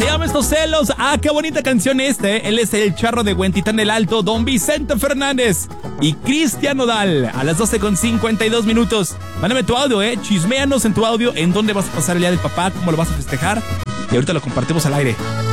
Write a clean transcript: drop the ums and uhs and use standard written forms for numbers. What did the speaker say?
Se llama Estos celos. Ah, qué bonita canción Él es el charro de Huentitán del Alto, don Vicente Fernández y Cristian Nodal. A las 12:52. Mándame tu audio, chisméanos en tu audio en dónde vas a pasar el día del papá, cómo lo vas a festejar. Y ahorita lo compartimos al aire.